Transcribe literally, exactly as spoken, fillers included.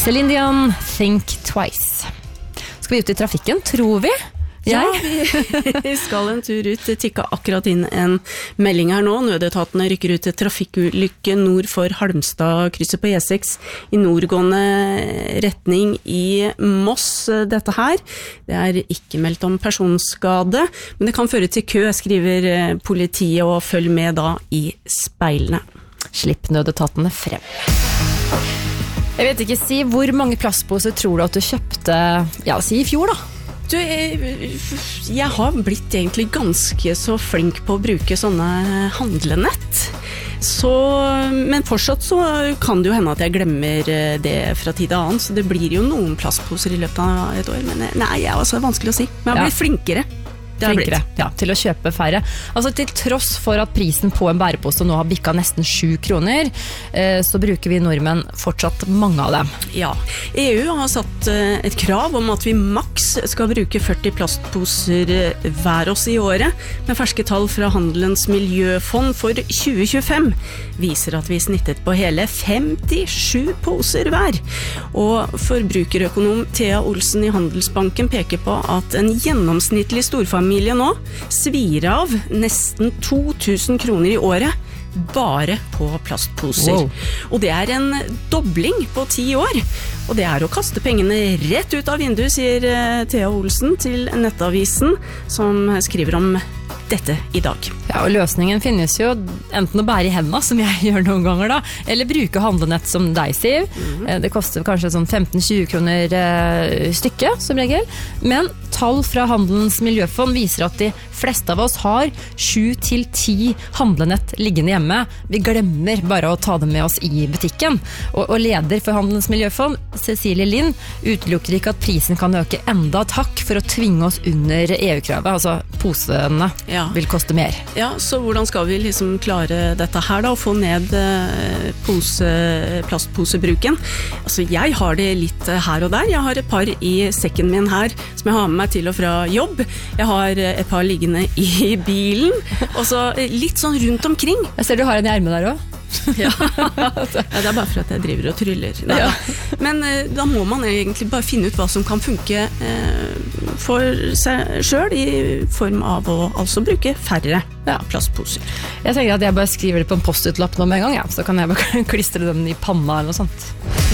Celine Dion, Think Twice. Skal vi ut i trafikken, tror vi? Ja, vi skal en tur ut. Det tikket akkurat inn en melding her nå. Nødetatene rykker ut til trafikkulykke nord for Halmstad, krysset på E seks i nordgående retning i Moss. Dette her, det er ikke meldt om personskade, men det kan føre til kø, skriver politiet, og følg med da i speilene. Slipp nødetatene frem. Jeg vet ikke, si, hvor mange plastposer tror du at du kjøpte, ja, si i fjor da? Du, jeg, jeg har blitt egentlig ganske så flink på å bruke sånne handlenett. Så, men fortsatt så kan det jo hende at jeg glemmer det fra tid til annen, så det blir jo noen plastposer i løpet av et år. Men nei, jeg er også vanskelig å si. Men jeg har blitt flinkere. Flinkere, ja, til å kjøpe færre. Altså til tross for at prisen på en bærepose nå har bikket nesten sju kroner, eh, så bruker vi nordmenn fortsatt mange av dem. Ja, E U har satt eh, et krav om at vi maks skal bruke førti plastposer hver oss i året, men ferske tall fra Handelens miljøfond for tjue tjuefem viser at vi snittet på hele femtisju poser hver. Og forbrukerøkonom Thea Olsen i Handelsbanken peker på at en gjennomsnittlig storfamilie familie nå svir av nesten to tusen kroner i året bare på plastposer. Wow. Og det er en dobling på ti år. Og det er å kaste pengene rett ut av vinduet, sier Thea Olsen til Nettavisen, som skriver om dette i dag. Ja, og løsningen finnes jo enten å bære i hendene, som jeg gjør noen ganger da, eller bruke handlenett som deg, Siv. Mm-hmm. Det koster kanskje sånn femten til tjue kroner eh, stykket, som regel. Men tall fra Handelens miljøfond viser at de fleste av oss har sju til ti handlenett liggende hjemme. Vi glemmer bare å ta dem med oss i butikken. Og, og leder for Handelens miljøfond, Cecilie Lind, utelukker ikke at prisen kan øke enda et hakk for å tvinge oss under E U-kravet, altså posene. Ja. Vil koste mer. Ja, så hvordan skal vi liksom klare dette her da, og få ned eh, pose, plastposebruken? Altså, jeg har det litt her og der. Jeg har et par i sekken min her, som jeg har med meg til og fra jobb. Jeg har et par liggende i bilen, og så litt sånn rundt omkring. Jeg ser du har en i ermet der også. Ja. Ja, det er bare for at jeg driver og tryller. Nei, ja. Men eh, da må man egentlig bare finne ut hva som kan funke eh, for seg selv, i form av å altså bruke færre ja. plastposer. Jeg tenker at jeg bare skriver det på en post-it-lapp nå med en gang, ja. Så kan jeg bare klistre dem i panna eller noe sånt.